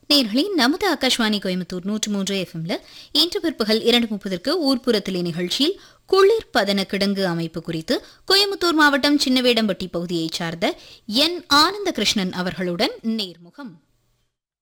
நேயர்களே, நமது ஆகாஷ்வாணி கோயம்புத்தூர் 103 எஃப்எம்ல இன்று பிற்பகல் 2:30 ஊர்ப்புறத்திலே நிகழ்ச்சியில் குளிர் பதன கிடங்கு அமைப்பு குறித்து கோயம்புத்தூர் மாவட்டம் சின்னவேடம்பட்டி பகுதியைச் சார்ந்த என் ஆனந்த கிருஷ்ணன் அவர்களுடன் நேர்முகம்.